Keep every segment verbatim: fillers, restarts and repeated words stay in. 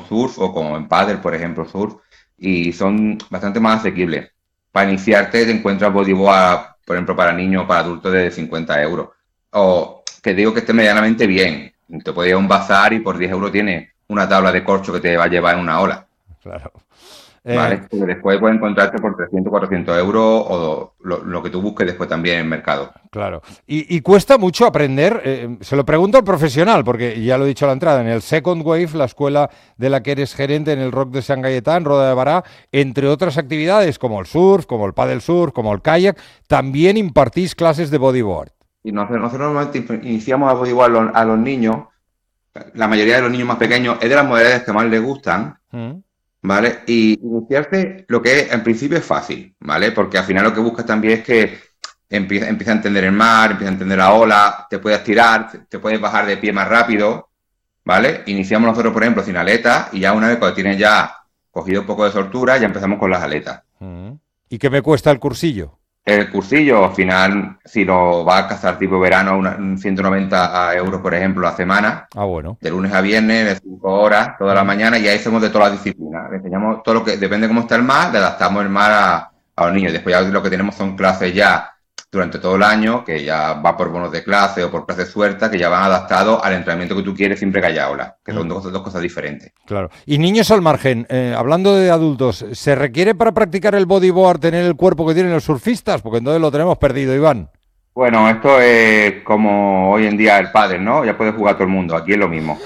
surf o como en pádel, por ejemplo, surf, y son bastante más asequibles. Para iniciarte te encuentras bodyboard, por ejemplo, para niños o para adultos de cincuenta euros. O que digo que esté medianamente bien. Te puedes ir a un bazar y por diez euros tienes una tabla de corcho que te va a llevar en una ola. Claro. ¿Vale? Eh, Porque después puedes encontrarte por trescientos, cuatrocientos euros o lo, lo que tú busques después también en el mercado. Claro. Y, y cuesta mucho aprender, eh, se lo pregunto al profesional, porque ya lo he dicho a la entrada, en el Second Wave, la escuela de la que eres gerente en el Rock de Sant Gaietà, en Roda de Bará, entre otras actividades como el surf, como el paddle surf, como el kayak, también impartís clases de bodyboard. Y nosotros, nosotros normalmente iniciamos a bodyboard a los, a los niños, la mayoría de los niños más pequeños, es de las modalidades que más les gustan, ¿Mm? ¿Vale? Y iniciarse, lo que es, en principio es fácil, ¿vale? Porque al final lo que buscas también es que empieza, empieza a entender el mar, empieza a entender la ola, te puedes tirar, te puedes bajar de pie más rápido, ¿vale? Iniciamos nosotros, por ejemplo, sin aletas y ya una vez cuando tienes ya cogido un poco de soltura, ya empezamos con las aletas. ¿Y qué me cuesta el cursillo? El cursillo, al final, si lo vas a cazar tipo verano, una, ciento noventa euros, por ejemplo, la semana. Ah, bueno. De lunes a viernes, de cinco horas, toda la mañana, y ahí hacemos de todas las disciplinas. Le enseñamos todo lo que, depende de cómo está el mar, le adaptamos el mar a, a los niños. Después ya lo que tenemos son clases ya durante todo el año, que ya va por bonos de clase o por clases sueltas, que ya van adaptados al entrenamiento que tú quieres siempre que haya ola, que son mm. dos, dos cosas diferentes. Claro. Y niños al margen, eh, hablando de adultos, ¿se requiere para practicar el bodyboard tener el cuerpo que tienen los surfistas? Porque entonces lo tenemos perdido, Iván. Bueno, esto es como hoy en día el pádel, ¿no? Ya puede jugar todo el mundo, aquí es lo mismo.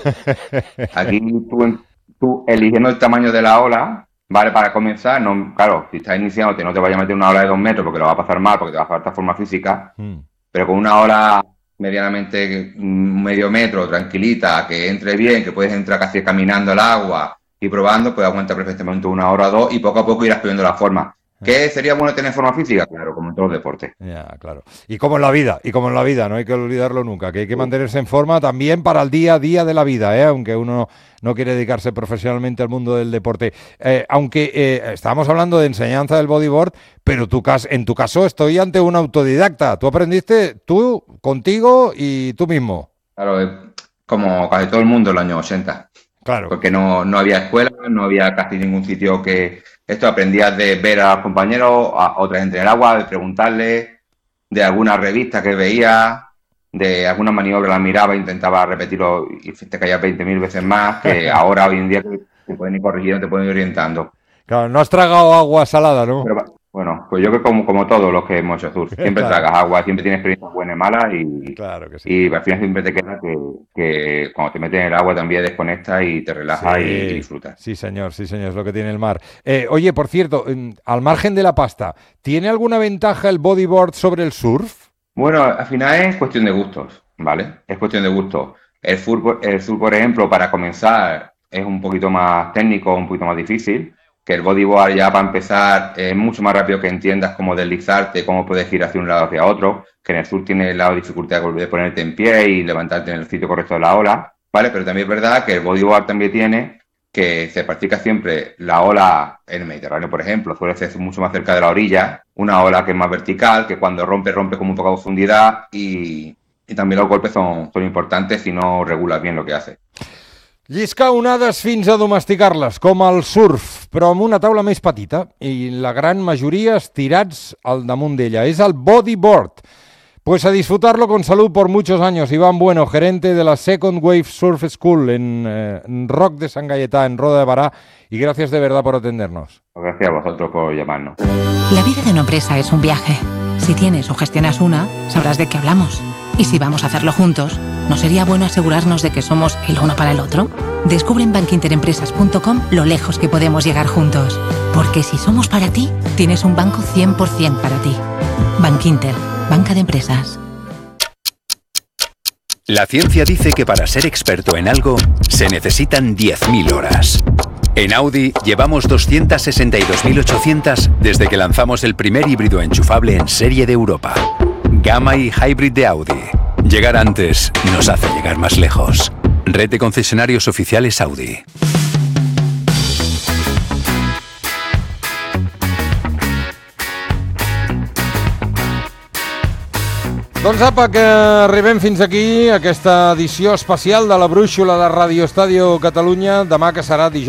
Aquí tú, tú eligiendo el tamaño de la ola, vale, para comenzar, no, claro, si estás iniciándote no te vayas a meter una ola de dos metros porque lo va a pasar mal, porque te va a faltar forma física, mm. pero con una ola medianamente medio metro, tranquilita, que entre bien, que puedes entrar casi caminando al agua y probando, puedes aguantar perfectamente una hora o dos y poco a poco irás pidiendo la forma. ¿Qué sería bueno tener forma física? Claro, como en todos los deportes. Ya, claro. Y como en la vida, y como en la vida, no hay que olvidarlo nunca, que hay que mantenerse en forma también para el día a día de la vida, ¿eh? Aunque uno no quiere dedicarse profesionalmente al mundo del deporte. Eh, aunque eh, estábamos hablando de enseñanza del bodyboard, pero tu cas- en tu caso estoy ante un autodidacta. Tú aprendiste tú, contigo y tú mismo. Claro, como casi todo el mundo en los años ochenta. Claro. Porque no, no había escuela, no había casi ningún sitio que... Esto aprendías de ver a los compañeros, a otra gente en el agua, de preguntarles, de alguna revista que veía, de alguna maniobra la miraba e intentaba repetirlo y te caías veinte mil veces más, que ahora hoy en día te pueden ir corrigiendo, te pueden ir orientando. Claro, no has tragado agua salada, ¿no? Pero, bueno, pues yo que como, como todos los que hemos hecho surf, siempre claro. tragas agua, siempre tienes experiencias buenas y malas y, claro que sí. y al final siempre te queda que, que cuando te metes en el agua también desconectas y te relajas sí. y, y disfrutas. Sí, señor, sí, señor, es lo que tiene el mar. Eh, oye, por cierto, al margen de la pasta, ¿tiene alguna ventaja el bodyboard sobre el surf? Bueno, al final es cuestión de gustos, ¿vale? Es cuestión de gustos. El surf, el surf, por ejemplo, para comenzar es un poquito más técnico, un poquito más difícil. Que el bodyboard ya para empezar es mucho más rápido que entiendas cómo deslizarte, cómo puedes girar hacia un lado hacia otro, que en el surf tiene la dificultad de ponerte en pie y levantarte en el sitio correcto de la ola, ¿vale? Pero también es verdad que el bodyboard también tiene que se practica siempre la ola en el Mediterráneo, por ejemplo, suele ser mucho más cerca de la orilla, una ola que es más vertical, que cuando rompe, rompe con un poca profundidad y, y también los golpes son, son importantes si no regulas bien lo que hace. Lliscar onades fins a domesticar-les, com el surf, però amb una taula més petita i la gran majoria estirats al damunt d'ella. És el bodyboard. Pues a disfrutarlo con salud por muchos años. Iván Bueno, gerente de la Second Wave Surf School en, eh, en Rock de Sant Gaietà, en Roda de Bará, y gracias de verdad por atendernos. Gracias a vosotros por llamarnos. La vida de una empresa es un viaje. Si tienes o gestionas una, sabrás de qué hablamos. Y si vamos a hacerlo juntos, ¿no sería bueno asegurarnos de que somos el uno para el otro? Descubre en bankinterempresas punto com lo lejos que podemos llegar juntos. Porque si somos para ti, tienes un banco cien por ciento para ti. Bankinter, banca de empresas. La ciencia dice que para ser experto en algo se necesitan diez mil horas. En Audi llevamos doscientas sesenta y dos mil ochocientas desde que lanzamos el primer híbrido enchufable en serie de Europa. Gamma y Hybrid de Audi. Llegar antes nos hace llegar más lejos. Red de concesionarios oficiales Audi. Doncs apa, que arribem fins aquí, aquesta edició especial de la Brúixola de Radio Estadio Catalunya, demà que serà dijous.